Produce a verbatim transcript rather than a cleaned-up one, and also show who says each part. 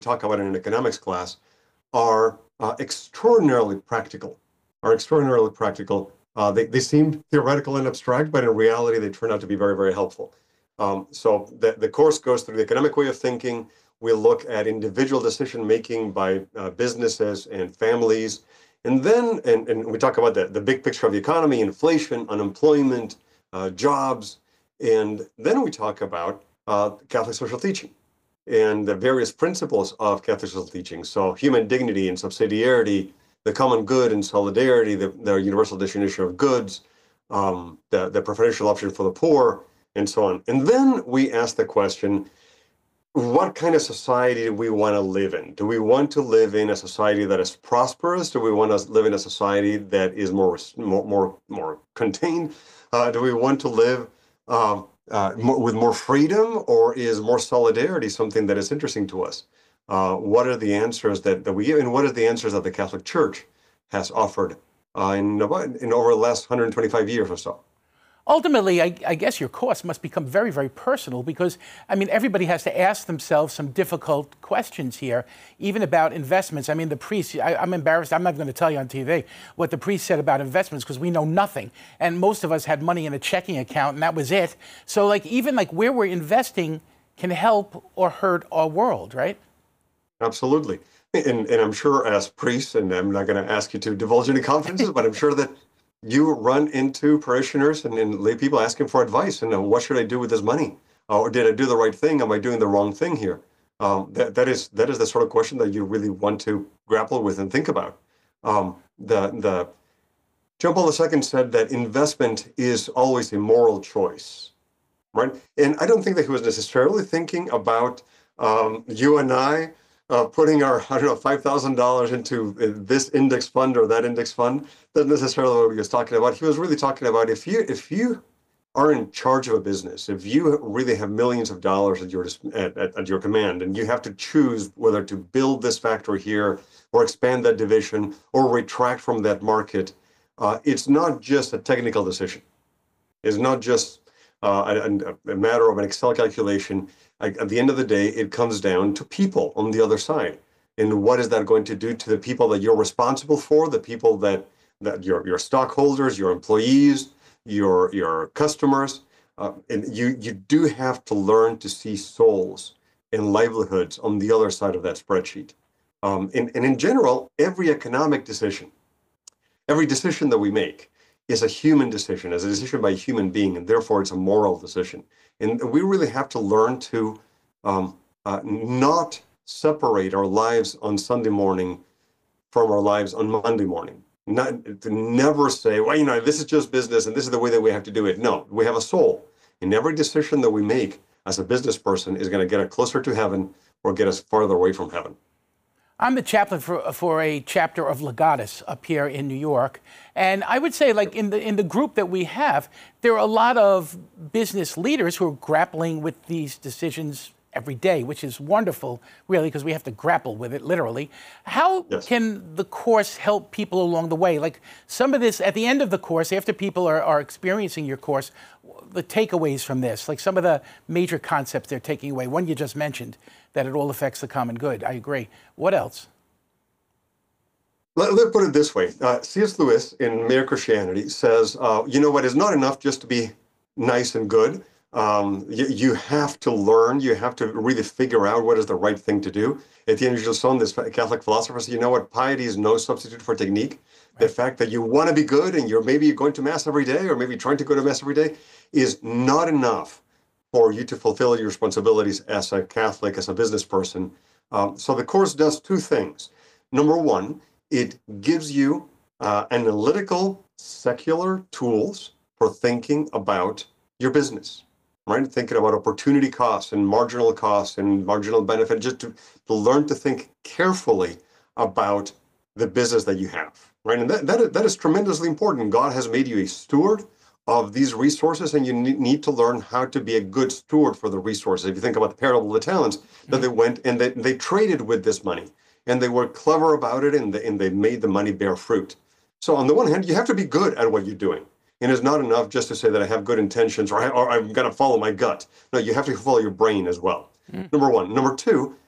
Speaker 1: talk about in an economics class are uh, extraordinarily practical, are extraordinarily practical. Uh, they, they seem theoretical and abstract, but in reality, they turn out to be very, very helpful. Um, so the, the course goes through the economic way of thinking. We look at individual decision making by uh, businesses and families. And then, and, and we talk about the, the big picture of the economy, inflation, unemployment, uh, jobs. And then we talk about uh, Catholic social teaching and the various principles of Catholic social teaching. So human dignity and subsidiarity, the common good and solidarity, the, the universal definition of goods, um, the, the preferential option for the poor, and so on. And then we ask the question, what kind of society do we want to live in? Do we want to live in a society that is prosperous? Do we want to live in a society that is more more more, more contained? Uh, do we want to live um, uh, more, with more freedom, or is more solidarity something that is interesting to us? Uh, what are the answers that, that we give, and what are the answers that the Catholic Church has offered uh, in, in over the last one hundred twenty-five years or so?
Speaker 2: Ultimately, I, I guess your course must become very, very personal because, I mean, everybody has to ask themselves some difficult questions here, even about investments. I mean, the priest, I, I'm embarrassed, I'm not going to tell you on T V what the priest said about investments because we know nothing. And most of us had money in a checking account and that was it. So, like, even like where we're investing can help or hurt our world, right?
Speaker 1: Absolutely. And, and I'm sure as priests, and I'm not going to ask you to divulge any confidences, but I'm sure that you run into parishioners and, and lay people asking for advice. And uh, what should I do with this money? Uh, or did I do the right thing? Am I doing the wrong thing here? Um, that, that is that is the sort of question that you really want to grapple with and think about. Um, the the John Paul the Second said that investment is always a moral choice, right? And I don't think that he was necessarily thinking about um, you and I Uh, putting our, I don't know, five thousand dollars into this index fund or that index fund. That's necessarily what he was talking about. He was really talking about if you if you are in charge of a business, if you really have millions of dollars at your at, at, at your command, and you have to choose whether to build this factory here or expand that division or retract from that market, uh, it's not just a technical decision. It's not just uh, a, a matter of an Excel calculation. At the end of the day, it comes down to people on the other side. And what is that going to do to the people that you're responsible for, the people that, that your, your stockholders, your employees, your, your customers? Uh, and you, you do have to learn to see souls and livelihoods on the other side of that spreadsheet. Um, and, and in general, every economic decision, every decision that we make is a human decision, is a decision by a human being, and therefore it's a moral decision. And we really have to learn to um, uh, not separate our lives on Sunday morning from our lives on Monday morning. Not to never say, well, you know, this is just business and this is the way that we have to do it. No, we have a soul. And every decision that we make as a business person is going to get us closer to heaven or get us farther away from heaven.
Speaker 2: I'm the chaplain for, for a chapter of Legatus up here in New York. And I would say, like, in the in the group that we have, there are a lot of business leaders who are grappling with these decisions every day, which is wonderful, really, because we have to grapple with it, literally. How
Speaker 1: yes.
Speaker 2: can the course help people along the way? Like, some of this, at the end of the course, after people are, are experiencing your course, the takeaways from this, like some of the major concepts they're taking away. One you just mentioned, that it all affects the common good. I agree. What else?
Speaker 1: Let, let's put it this way. Uh, C S Lewis in Mere Christianity says, uh, you know what, it's not enough just to be nice and good. Um, you, you have to learn, you have to really figure out what is the right thing to do. Etienne Gilson, this Catholic philosopher, says, you know what, piety is no substitute for technique. Right. The fact that you want to be good and you're maybe going to Mass every day or maybe trying to go to Mass every day is not enough for you to fulfill your responsibilities as a Catholic, as a business person. Um, so the course does two things. Number one, it gives you uh, analytical, secular tools for thinking about your business, right? Thinking about opportunity costs and marginal costs and marginal benefit, just to, to learn to think carefully about the business that you have, right? And that, that, is, that is tremendously important. God has made you a steward of these resources, and you need to learn how to be a good steward for the resources. If you think about the parable of the talents, that they went and they, they traded with this money, and they were clever about it, and they, and they made the money bear fruit. So on the one hand, you have to be good at what you're doing. And it's not enough just to say that I have good intentions or, I, or I'm going to follow my gut. No, you have to follow your brain as well. Mm. Number one. Number two,